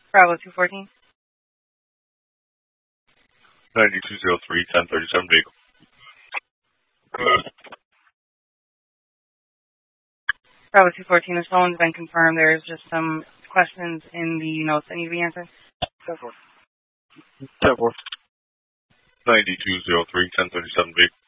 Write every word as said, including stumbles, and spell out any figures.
Bravo two fourteen. ninety-two oh three, ten thirty-seven vehicle. Bravo two fourteen, the stolen's been confirmed. There's just some questions in the notes that need to be answered. ten four. ninety-two oh three, ten thirty-seven vehicle.